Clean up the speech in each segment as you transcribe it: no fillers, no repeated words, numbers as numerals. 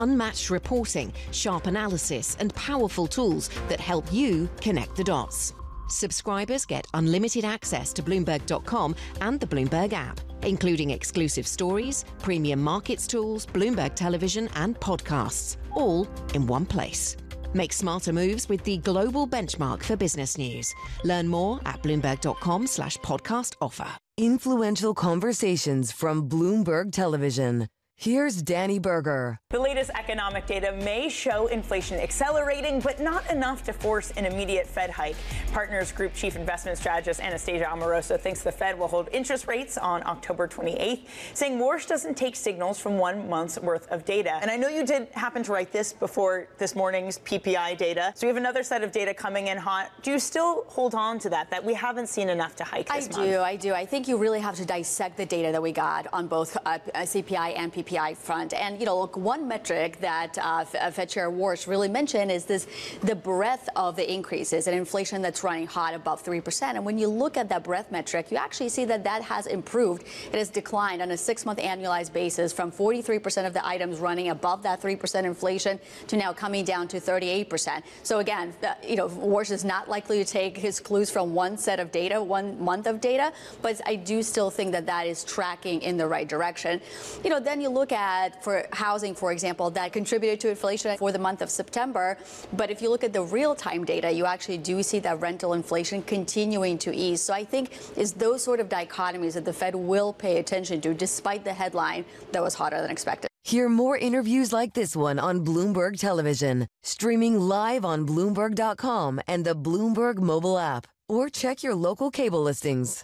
Unmatched reporting, sharp analysis, and powerful tools that help you connect the dots. Subscribers get unlimited access to Bloomberg.com and the Bloomberg app, including exclusive stories, premium markets tools, Bloomberg television, and podcasts, all in one place. Make smarter moves with the global benchmark for business news. Learn more at Bloomberg.com/podcast offer. Influential conversations from Bloomberg Television. Here's Danny Berger. The latest economic data may show inflation accelerating, but not enough to force an immediate Fed hike. Partners Group Chief Investment Strategist Anastasia Amoroso thinks the Fed will hold interest rates on October 28th, saying Warsh doesn't take signals from 1 month's worth of data. And I know you did happen to write this before this morning's PPI data. So we have another set of data coming in hot. Do you still hold on to that we haven't seen enough to hike this month? I do. I think you really have to dissect the data that we got on both CPI and PPI front. And, look, one metric that Fed Chair Warsh really mentioned is the breadth of the increases and inflation that's running hot above 3%. And when you look at that breadth metric, you actually see that has improved. It has declined on a 6-month annualized basis from 43% of the items running above that 3% inflation to now coming down to 38%. So again, Warsh is not likely to take his clues from one set of data, 1 month of data, but I do still think that is tracking in the right direction. Then you look at for housing, for example, that contributed to inflation for the month of September. But if you look at the real-time data, you actually do see that rental inflation continuing to ease. So I think it's those sort of dichotomies that the Fed will pay attention to, despite the headline that was hotter than expected. Hear more interviews like this one on Bloomberg Television, streaming live on Bloomberg.com and the Bloomberg mobile app, or check your local cable listings.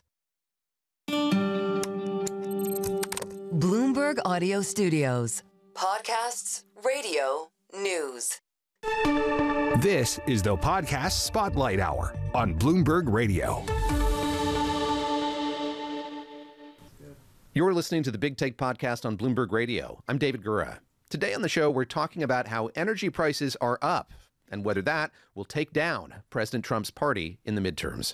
Bloomberg Audio Studios. Podcasts, radio, news. This is the Podcast Spotlight Hour on Bloomberg Radio. You're listening to the Big Take podcast on Bloomberg Radio. I'm David Gura. Today on the show, we're talking about how energy prices are up and whether that will take down President Trump's party in the midterms.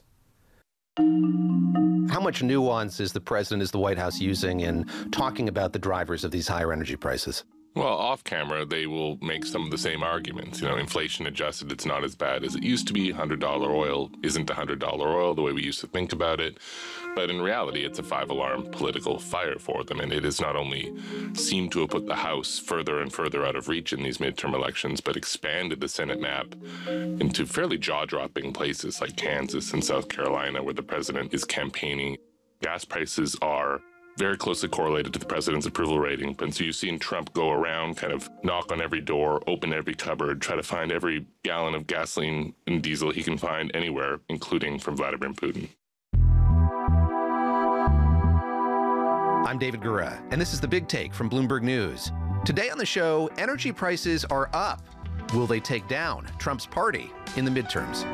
How much nuance is the White House using in talking about the drivers of these higher energy prices? Well, off camera, they will make some of the same arguments. Inflation adjusted, it's not as bad as it used to be. $100 oil isn't $100 oil the way we used to think about it. But in reality, it's a 5-alarm political fire for them. And it has not only seemed to have put the House further and further out of reach in these midterm elections, but expanded the Senate map into fairly jaw-dropping places like Kansas and South Carolina, where the president is campaigning. Gas prices are very closely correlated to the president's approval rating. And so you've seen Trump go around, kind of knock on every door, open every cupboard, try to find every gallon of gasoline and diesel he can find anywhere, including from Vladimir Putin. I'm David Gura, and this is the Big Take from Bloomberg News. Today on the show, energy prices are up. Will they take down Trump's party in the midterms?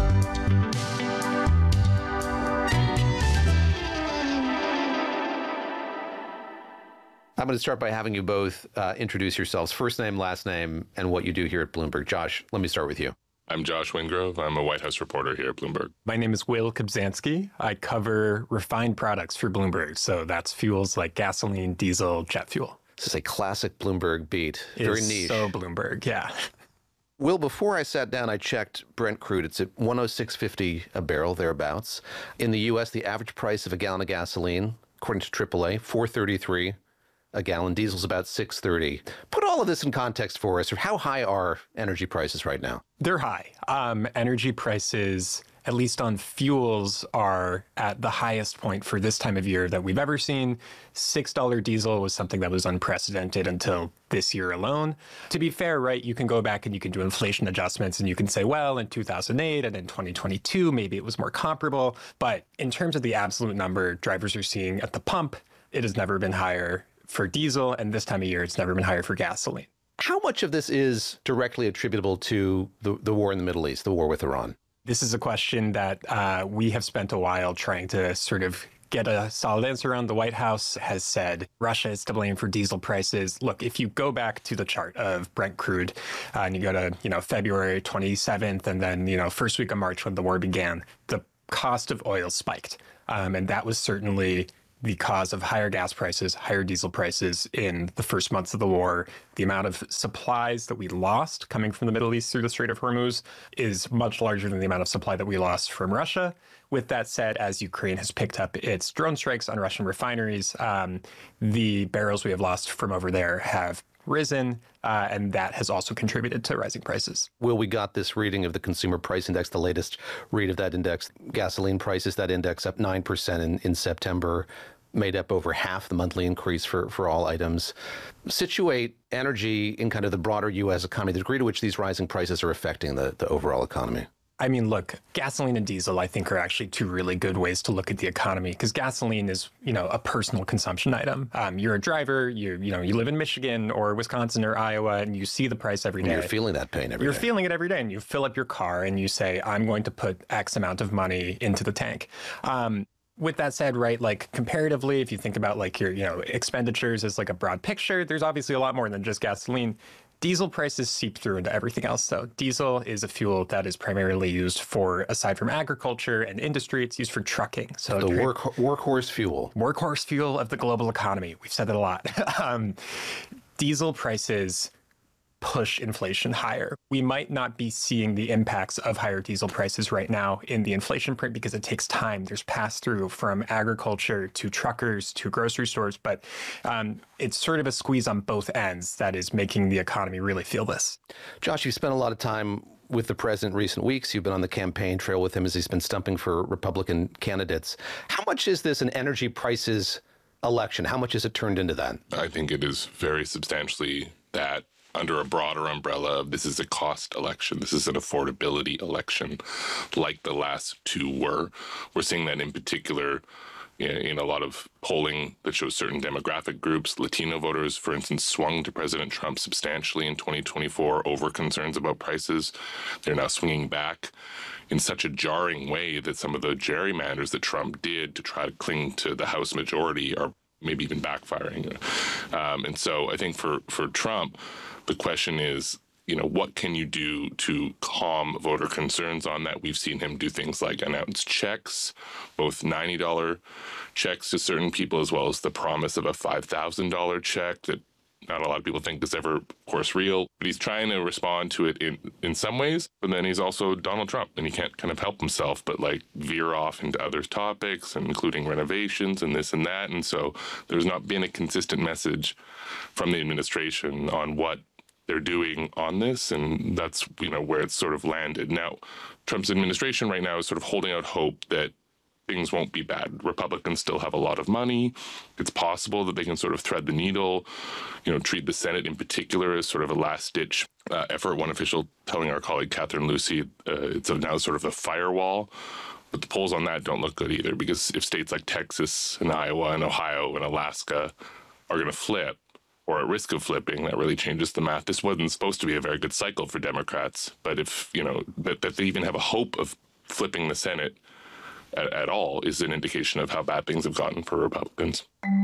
I'm going to start by having you both introduce yourselves, first name, last name, and what you do here at Bloomberg. Josh, let me start with you. I'm Josh Wingrove. I'm a White House reporter here at Bloomberg. My name is Will Kobzanski. I cover refined products for Bloomberg. So that's fuels like gasoline, diesel, jet fuel. This is a classic Bloomberg beat. Very niche. So Bloomberg, yeah. Will, before I sat down, I checked Brent crude. It's at $106.50 a barrel, thereabouts. In the U.S., the average price of a gallon of gasoline, according to AAA, $4.33 a gallon. Diesel's about $6.30. Put all of this in context for us. How high are energy prices right now? They're high. Energy prices, at least on fuels, are at the highest point for this time of year that we've ever seen. $6 diesel was something that was unprecedented until this year alone. To be fair, right, you can go back and you can do inflation adjustments and you can say, well, in 2008 and in 2022, maybe it was more comparable. But in terms of the absolute number drivers are seeing at the pump, it has never been higher for diesel, and this time of year, it's never been higher for gasoline. How much of this is directly attributable to the war in the Middle East, the war with Iran? This is a question that we have spent a while trying to sort of get a solid answer on. The White House has said Russia is to blame for diesel prices. Look, if you go back to the chart of Brent crude and you go to, February 27th and then, first week of March when the war began, the cost of oil spiked. And that was certainly the cause of higher gas prices, higher diesel prices in the first months of the war. The amount of supplies that we lost coming from the Middle East through the Strait of Hormuz is much larger than the amount of supply that we lost from Russia. With that said, as Ukraine has picked up its drone strikes on Russian refineries, the barrels we have lost from over there have risen, and that has also contributed to rising prices. Will, we got this reading of the Consumer Price Index, the latest read of that index. Gasoline prices, that index up 9% in September, made up over half the monthly increase for all items. Situate energy in kind of the broader U.S. economy, the degree to which these rising prices are affecting the overall economy. I mean, look, gasoline and diesel, I think, are actually two really good ways to look at the economy, because gasoline is, a personal consumption item. You're a driver, you live in Michigan or Wisconsin or Iowa, and you see the price every day. You're feeling that pain every day. You're feeling it every day, and you fill up your car and you say, I'm going to put X amount of money into the tank. With that said, right, like comparatively, if you think about like your, expenditures as like a broad picture, there's obviously a lot more than just gasoline. Diesel prices seep through into everything else. So diesel is a fuel that is primarily used for, aside from agriculture and industry, it's used for trucking. So the workhorse fuel. Workhorse fuel of the global economy. We've said that a lot. Diesel prices push inflation higher. We might not be seeing the impacts of higher diesel prices right now in the inflation print because it takes time. There's pass-through from agriculture to truckers to grocery stores, but it's sort of a squeeze on both ends that is making the economy really feel this. Josh, you've spent a lot of time with the president in recent weeks. You've been on the campaign trail with him as he's been stumping for Republican candidates. How much is this an energy prices election? How much has it turned into that? I think it is very substantially that, under a broader umbrella of this is a cost election. This is an affordability election like the last two were. We're seeing that in particular in a lot of polling that shows certain demographic groups. Latino voters, for instance, swung to President Trump substantially in 2024 over concerns about prices. They're now swinging back in such a jarring way that some of the gerrymanders that Trump did to try to cling to the House majority are maybe even backfiring. And so I think for Trump, the question is, what can you do to calm voter concerns on that? We've seen him do things like announce checks, both $90 checks to certain people, as well as the promise of a $5,000 check that not a lot of people think is ever, of course, real. But he's trying to respond to it in some ways. But then he's also Donald Trump, and he can't kind of help himself but like veer off into other topics, including renovations and this and that. And so there's not been a consistent message from the administration on what they're doing on this, and that's where it's sort of landed. Now, Trump's administration right now is sort of holding out hope that things won't be bad. Republicans still have a lot of money. It's possible that they can sort of thread the needle, treat the Senate in particular as sort of a last-ditch effort. One official telling our colleague Catherine Lucy it's now sort of a firewall. But the polls on that don't look good either, because if states like Texas and Iowa and Ohio and Alaska are going to flip, or at risk of flipping, that really changes the math. This wasn't supposed to be a very good cycle for Democrats, but if, that they even have a hope of flipping the Senate at all is an indication of how bad things have gotten for Republicans.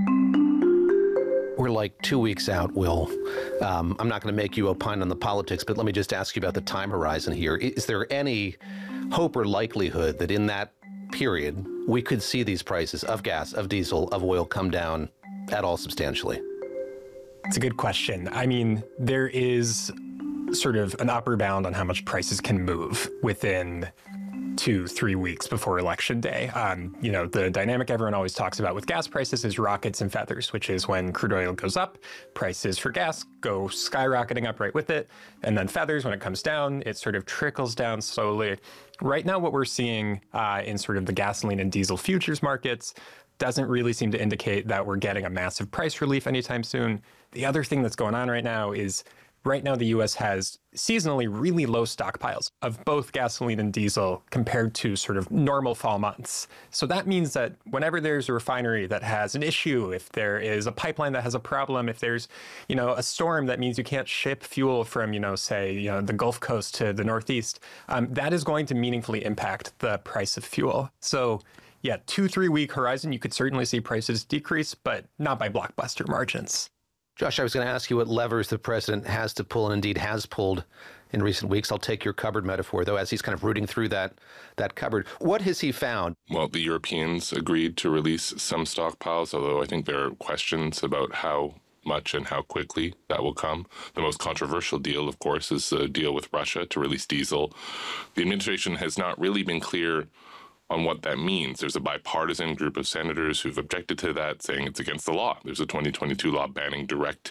We're like 2 weeks out, Will. I'm not going to make you opine on the politics, but let me just ask you about the time horizon here. Is there any hope or likelihood that in that period we could see these prices of gas, of diesel, of oil come down at all substantially? It's a good question. I mean, there is sort of an upper bound on how much prices can move within 2-3 weeks before Election Day. The dynamic everyone always talks about with gas prices is rockets and feathers, which is when crude oil goes up, prices for gas go skyrocketing up right with it. And then feathers, when it comes down, it sort of trickles down slowly. Right now, what we're seeing in sort of the gasoline and diesel futures markets doesn't really seem to indicate that we're getting a massive price relief anytime soon. The other thing that's going on right now is right now the U.S. has seasonally really low stockpiles of both gasoline and diesel compared to sort of normal fall months. So that means that whenever there's a refinery that has an issue, if there is a pipeline that has a problem, if there's, a storm that means you can't ship fuel from, the Gulf Coast to the Northeast, that is going to meaningfully impact the price of fuel. So yeah, 2-3 week horizon, you could certainly see prices decrease, but not by blockbuster margins. Josh, I was going to ask you what levers the president has to pull and indeed has pulled in recent weeks. I'll take your cupboard metaphor, though, as he's kind of rooting through that cupboard. What has he found? Well, the Europeans agreed to release some stockpiles, although I think there are questions about how much and how quickly that will come. The most controversial deal, of course, is the deal with Russia to release diesel. The administration has not really been clear on what that means. There's a bipartisan group of senators who've objected to that, saying it's against the law. There's a 2022 law banning direct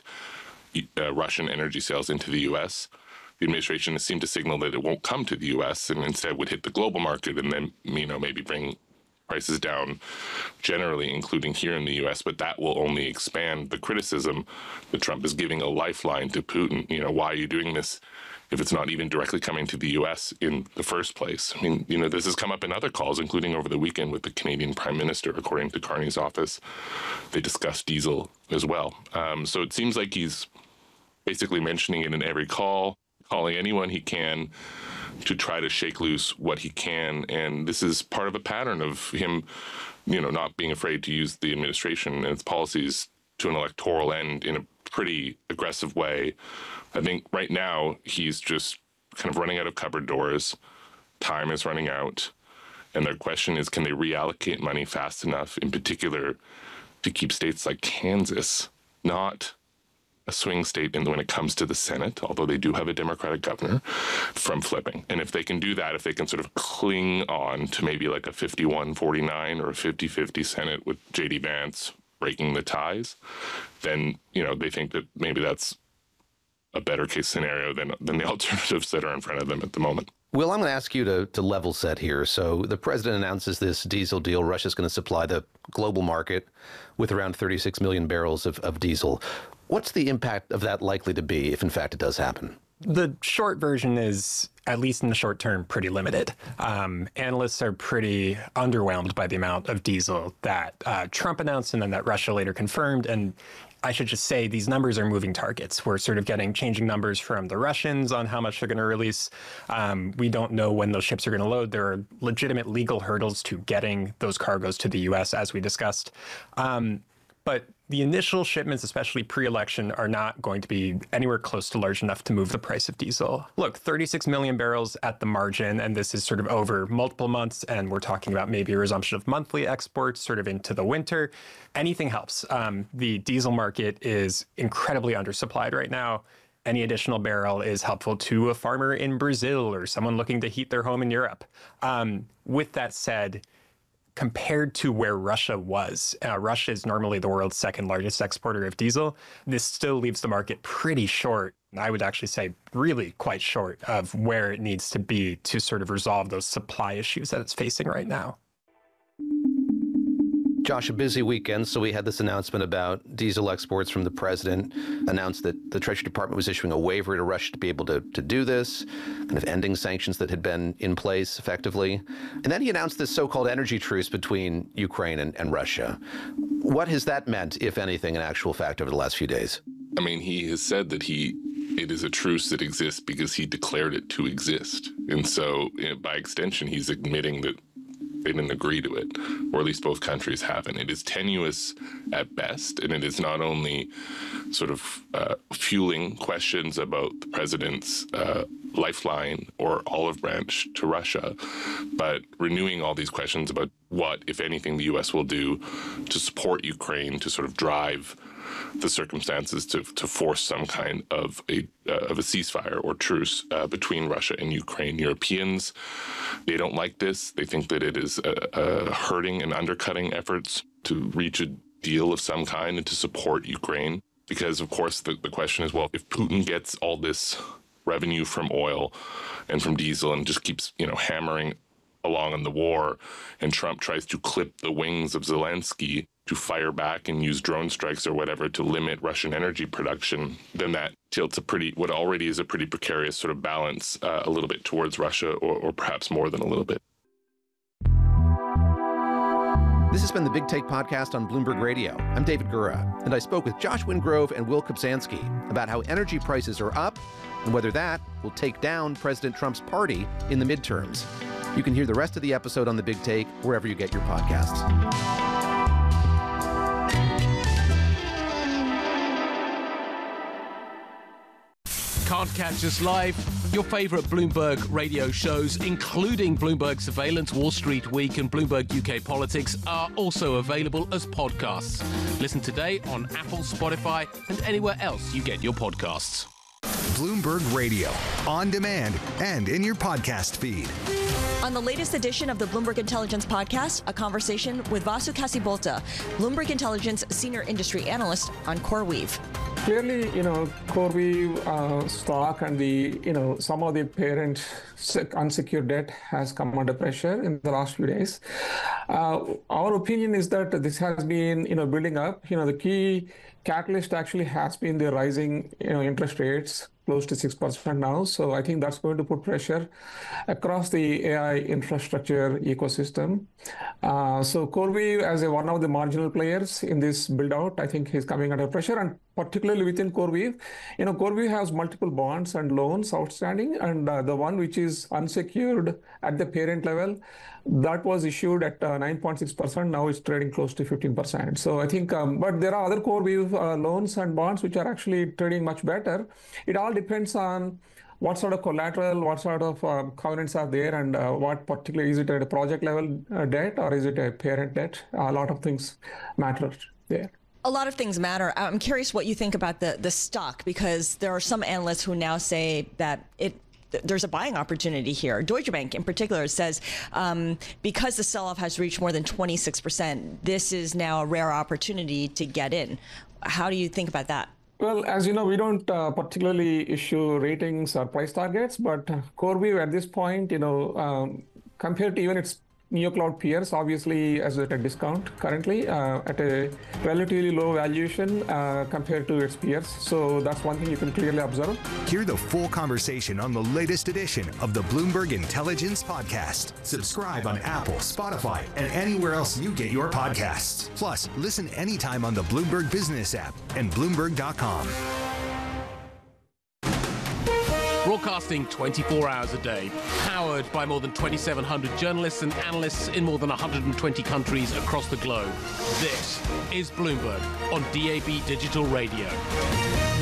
Russian energy sales into the U.S. The administration has seemed to signal that it won't come to the U.S. and instead would hit the global market and then, maybe bring prices down generally, including here in the U.S., but that will only expand the criticism that Trump is giving a lifeline to Putin. Why are you doing this if it's not even directly coming to the U.S. in the first place? This has come up in other calls, including over the weekend with the Canadian Prime Minister. According to Carney's office, they discussed diesel as well. So it seems like he's basically mentioning it in every call, calling anyone he can to try to shake loose what he can. And this is part of a pattern of him, not being afraid to use the administration and its policies to an electoral end in a pretty aggressive way. I think right now he's just kind of running out of cupboard doors. Time is running out. And their question is, can they reallocate money fast enough, in particular, to keep states like Kansas not a swing state when it comes to the Senate, although they do have a Democratic governor, from flipping. And if they can do that, if they can sort of cling on to maybe like a 51-49 or a 50-50 Senate with J.D. Vance breaking the ties, then, they think that maybe that's a better case scenario than the alternatives that are in front of them at the moment. Will, I'm going to ask you to level set here. So the president announces this diesel deal. Russia's going to supply the global market with around 36 million barrels of diesel. What's the impact of that likely to be if, in fact, it does happen? The short version is, at least in the short term, pretty limited. Analysts are pretty underwhelmed by the amount of diesel that Trump announced and then that Russia later confirmed. And I should just say these numbers are moving targets. We're sort of getting changing numbers from the Russians on how much they're going to release. We don't know when those ships are going to load. There are legitimate legal hurdles to getting those cargoes to the U.S., as we discussed. But the initial shipments, especially pre-election, are not going to be anywhere close to large enough to move the price of diesel. Look, 36 million barrels at the margin, and this is sort of over multiple months, and we're talking about maybe a resumption of monthly exports sort of into the winter. Anything helps. The diesel market is incredibly undersupplied right now. Any additional barrel is helpful to a farmer in Brazil or someone looking to heat their home in Europe. With that said, compared to where Russia was, Russia is normally the world's second largest exporter of diesel. This still leaves the market pretty short. I would actually say really quite short of where it needs to be to sort of resolve those supply issues that it's facing right now. Josh, a busy weekend, so we had this announcement about diesel exports from the president, announced that the Treasury Department was issuing a waiver to Russia to be able to do this, kind of ending sanctions that had been in place effectively. And then he announced this so-called energy truce between Ukraine and Russia. What has that meant, if anything, in actual fact over the last few days? I mean, he has said that it is a truce that exists because he declared it to exist. And so, by extension, he's admitting that they didn't agree to it, or at least both countries haven't. It is tenuous at best, and it is not only sort of fueling questions about the president's lifeline or olive branch to Russia, but renewing all these questions about what, if anything, the U.S. will do to support Ukraine, to sort of drive the circumstances to force some kind of a ceasefire or truce between Russia and Ukraine. Europeans, they don't like this. They think that it is hurting and undercutting efforts to reach a deal of some kind and to support Ukraine. Because, of course, the question is, well, if Putin gets all this revenue from oil and from diesel and just keeps, hammering along on the war, and Trump tries to clip the wings of Zelensky to fire back and use drone strikes or whatever to limit Russian energy production, then that tilts what already is a pretty precarious sort of balance a little bit towards Russia, or perhaps more than a little bit. This has been the Big Take podcast on Bloomberg Radio. I'm David Gura, and I spoke with Josh Wingrove and Will Kobzanski about how energy prices are up and whether that will take down President Trump's party in the midterms. You can hear the rest of the episode on The Big Take wherever you get your podcasts. can't catch us live, your favorite Bloomberg radio shows, including Bloomberg Surveillance, Wall Street Week, and Bloomberg UK Politics, are also available as podcasts. Listen today on Apple, Spotify, and anywhere else you get your podcasts. Bloomberg Radio, on demand and in your podcast feed. On the latest edition of the Bloomberg Intelligence Podcast, a conversation with Vasu Kasibolta, Bloomberg Intelligence Senior Industry Analyst on CoreWeave. Clearly, CoreWeave stock and some of the parent unsecured debt has come under pressure in the last few days. Our opinion is that this has been, building up. The key catalyst actually has been the rising, interest rates, close to 6% now. So I think that's going to put pressure across the AI infrastructure ecosystem. So CoreWeave, as one of the marginal players in this build out, I think is coming under pressure. And particularly within CoreWeave, CoreWeave has multiple bonds and loans outstanding. And the one which is unsecured at the parent level, that was issued at 9.6%. Now it's trading close to 15%. So I think, but there are other CoreWeave loans and bonds which are actually trading much better. It all depends on what sort of collateral, what sort of covenants are there, and what particularly, is it at a project level debt or is it a parent debt? A lot of things matter there. A lot of things matter. I'm curious what you think about the stock, because there are some analysts who now say that there's a buying opportunity here. Deutsche Bank in particular says because the sell-off has reached more than 26%, this is now a rare opportunity to get in. How do you think about that? Well, as you know, we don't particularly issue ratings or price targets, but CoreWeave at this point, compared to even its NeoCloud peers, obviously as at a discount currently at a relatively low valuation compared to its peers. So that's one thing you can clearly observe. Hear the full conversation on the latest edition of the Bloomberg Intelligence Podcast. Subscribe on Apple, Spotify, and anywhere else you get your podcasts. Plus, listen anytime on the Bloomberg Business app and Bloomberg.com. Broadcasting 24 hours a day, powered by more than 2,700 journalists and analysts in more than 120 countries across the globe. This is Bloomberg on DAB Digital Radio.